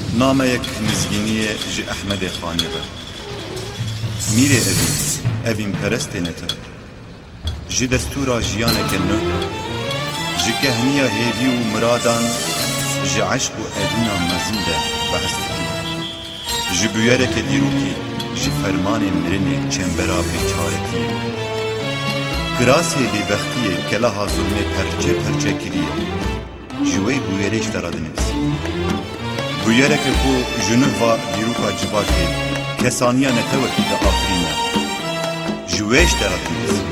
نامەیەک نزگینیە ji Ehmedê xanê ve. Mîrê evîn perestê netir. Ji destûra jiyaneke nû, ji kehniya hêvî û miradan, ji eşq û evîna mezin de behs dikir. Ji bûyereke dîrokî, ji fermanê mirinê çembera bêçaretiyê. Kirasê bêbextiyê keleha zulmê perçe perçe kiriye. Ji wê bûyerê ji te re dinivîsî. Bûyereke ku ji nûva dîroka civakê kesaniya netewekî de afirîne. Ji wê ji te re dinivîsî.